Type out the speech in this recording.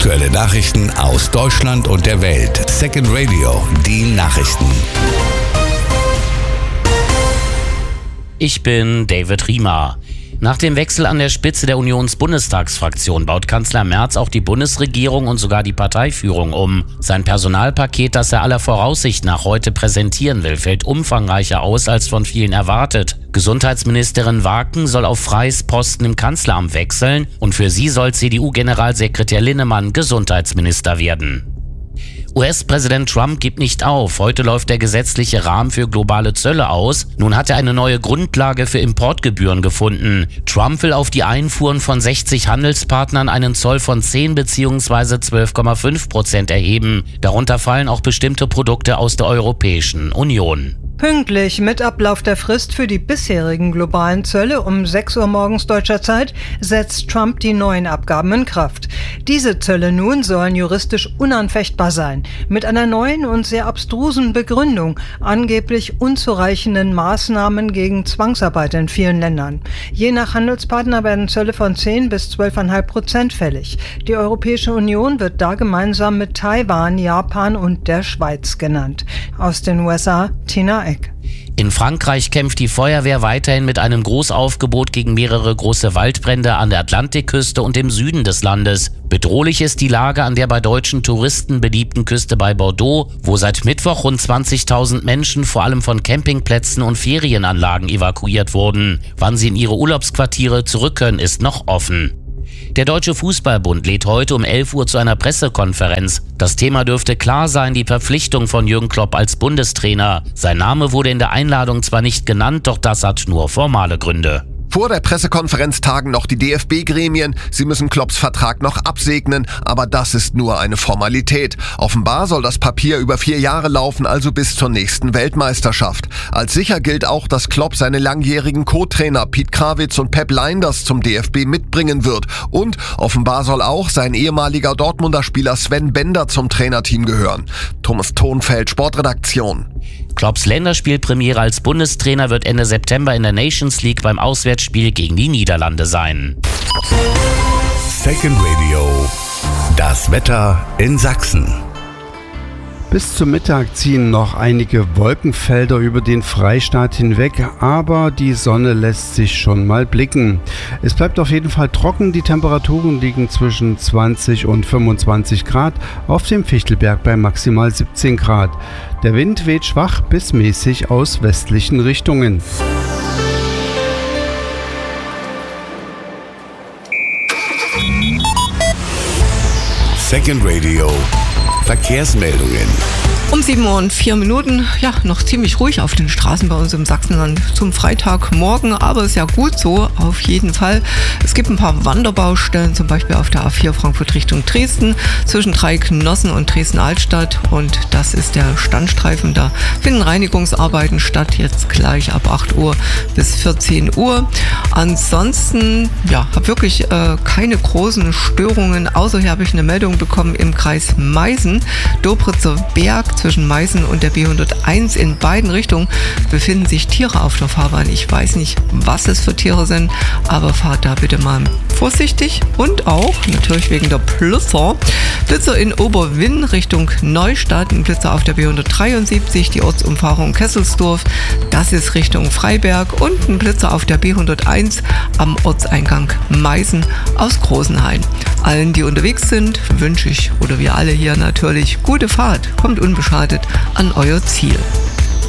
Aktuelle Nachrichten aus Deutschland und der Welt. Second Radio, die Nachrichten. Ich bin David Riemer. Nach dem Wechsel an der Spitze der Unionsbundestagsfraktion baut Kanzler Merz auch die Bundesregierung und sogar die Parteiführung um. Sein Personalpaket, das er aller Voraussicht nach heute präsentieren will, fällt umfangreicher aus als von vielen erwartet. Gesundheitsministerin Waken soll auf freies Posten im Kanzleramt wechseln und für sie soll CDU-Generalsekretär Linnemann Gesundheitsminister werden. US-Präsident Trump gibt nicht auf. Heute läuft der gesetzliche Rahmen für globale Zölle aus. Nun hat er eine neue Grundlage für Importgebühren gefunden. Trump will auf die Einfuhren von 60 Handelspartnern einen Zoll von 10 bzw. 12,5% erheben. Darunter fallen auch bestimmte Produkte aus der Europäischen Union. Pünktlich mit Ablauf der Frist für die bisherigen globalen Zölle um 6 Uhr morgens deutscher Zeit setzt Trump die neuen Abgaben in Kraft. Diese Zölle nun sollen juristisch unanfechtbar sein, mit einer neuen und sehr abstrusen Begründung, angeblich unzureichenden Maßnahmen gegen Zwangsarbeit in vielen Ländern. Je nach Handelspartner werden Zölle von 10 bis 12,5% fällig. Die Europäische Union wird da gemeinsam mit Taiwan, Japan und der Schweiz genannt. Aus den USA, Tina Eck. In Frankreich kämpft die Feuerwehr weiterhin mit einem Großaufgebot gegen mehrere große Waldbrände an der Atlantikküste und im Süden des Landes. Bedrohlich ist die Lage an der bei deutschen Touristen beliebten Küste bei Bordeaux, wo seit Mittwoch rund 20.000 Menschen vor allem von Campingplätzen und Ferienanlagen evakuiert wurden. Wann sie in ihre Urlaubsquartiere zurück können, ist noch offen. Der Deutsche Fußballbund lädt heute um 11 Uhr zu einer Pressekonferenz. Das Thema dürfte klar sein, die Verpflichtung von Jürgen Klopp als Bundestrainer. Sein Name wurde in der Einladung zwar nicht genannt, doch das hat nur formale Gründe. Vor der Pressekonferenz tagen noch die DFB-Gremien. Sie müssen Klopps Vertrag noch absegnen, aber das ist nur eine Formalität. Offenbar soll das Papier über 4 Jahre laufen, also bis zur nächsten Weltmeisterschaft. Als sicher gilt auch, dass Klopp seine langjährigen Co-Trainer Piet Krawitz und Pep Lijnders zum DFB mitbringen wird. Und offenbar soll auch sein ehemaliger Dortmunder Spieler Sven Bender zum Trainerteam gehören. Thomas Thonfeld, Sportredaktion. Klopps Länderspielpremiere als Bundestrainer wird Ende September in der Nations League beim Auswärtsspiel gegen die Niederlande sein. Second Radio, das Wetter in Sachsen. Bis zum Mittag ziehen noch einige Wolkenfelder über den Freistaat hinweg, aber die Sonne lässt sich schon mal blicken. Es bleibt auf jeden Fall trocken, die Temperaturen liegen zwischen 20 und 25 Grad, auf dem Fichtelberg bei maximal 17 Grad. Der Wind weht schwach bis mäßig aus westlichen Richtungen. Second Radio, Verkehrsmeldungen. Um 7:04 Uhr, ja, noch ziemlich ruhig auf den Straßen bei uns im Sachsenland zum Freitagmorgen, aber ist ja gut so, auf jeden Fall. Es gibt ein paar Wanderbaustellen, zum Beispiel auf der A4 Frankfurt Richtung Dresden, zwischen Dreiknossen und Dresden-Altstadt, und das ist der Standstreifen. Da finden Reinigungsarbeiten statt, jetzt gleich ab 8 Uhr bis 14 Uhr. Ansonsten, ja, habe wirklich keine großen Störungen, außer hier habe ich eine Meldung bekommen im Kreis Meißen, Dobritzer Berg. Zwischen Meißen und der B101 in beiden Richtungen befinden sich Tiere auf der Fahrbahn. Ich weiß nicht, was es für Tiere sind, aber fahrt da bitte mal vorsichtig. Und auch, natürlich wegen der Blitzer, Blitzer in Oberwinn Richtung Neustadt, ein Blitzer auf der B173, die Ortsumfahrung Kesselsdorf, das ist Richtung Freiberg, und ein Blitzer auf der B101 am Ortseingang Meißen aus Großenhain. Allen, die unterwegs sind, wünsche ich, oder wir alle hier natürlich, gute Fahrt. Kommt unbeschadet an euer Ziel.